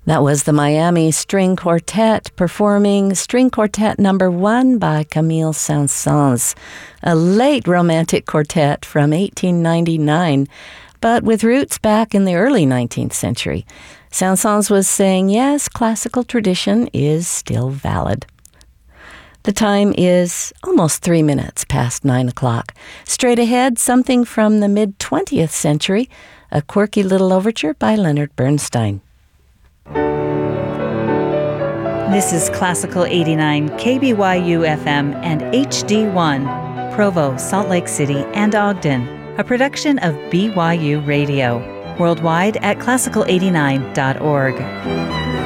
That was the Miami String Quartet performing String Quartet No. 1 by Camille Saint-Saëns, a late romantic quartet from 1899, but with roots back in the early 19th century. Saint-Saëns was saying, yes, classical tradition is still valid. The time is almost 3 minutes past 9 o'clock. Straight ahead, something from the mid-20th century, a quirky little overture by Leonard Bernstein. This is Classical 89 KBYU FM and HD1, Provo, Salt Lake City, and Ogden, a production of BYU Radio, worldwide at classical89.org.